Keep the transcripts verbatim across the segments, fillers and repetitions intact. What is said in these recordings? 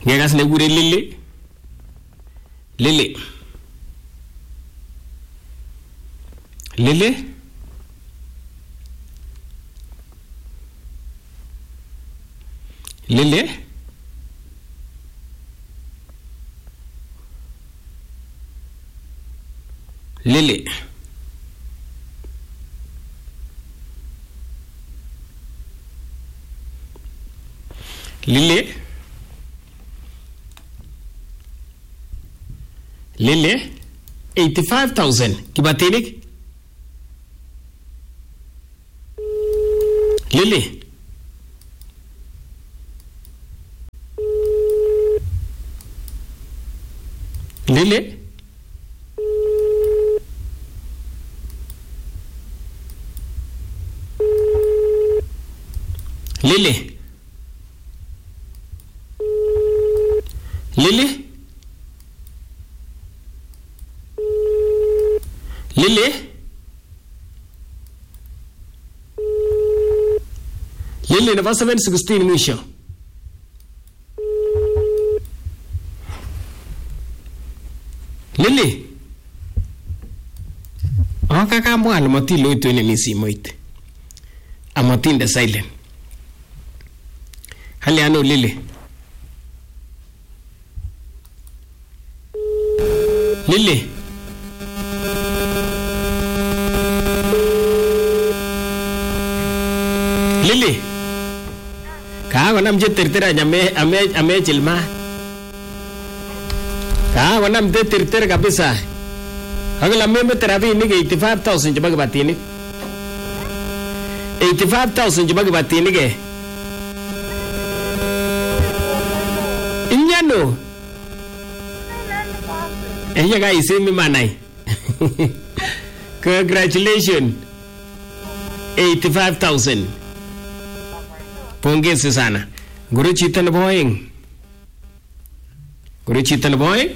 Ngegas ne gure Lily. Lily. Lily. Lily. Lily. Lily. Lily. eighty-five thousand. Kibatinik. Lily. Lily. Lily. Lily. Lily. Lily na seven sixteen mwisho. Lily. Okaka mwana matilo ito ni simoit. Amatinda silent. Hali ano Lily. Lily. Lily. Ka wanam je tertera ame ame ame chilma. Ka wanam de tertera kabisa. Agla meme terapi ni eighty-five thousand jabag batini. eighty-five thousand jabag batini ke. Inyano. Eh ya guys, mi manai. Congratulations. eighty-five thousand. Pongezi sana. Guru Chitan Boying. Guru Chitan Boying.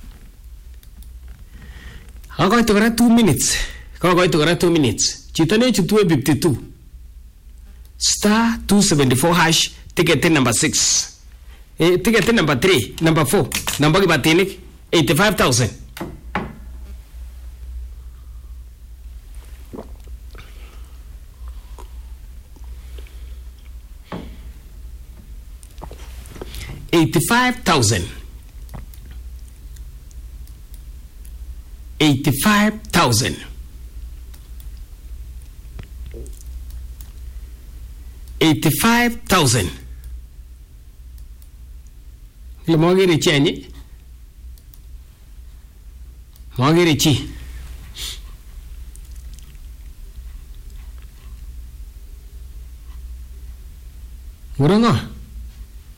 I'm going to go two minutes. I'm going to go two minutes. Chitane Chitu fifty-two. Star two seventy-four hash. Ticket number six. Eh, ticket number three. Number four. Number Batinik. eighty-five thousand. eighty-five thousand. eighty-five thousand. eighty-five thousand. Le mogere cheni. Mogere chi. Nguranga.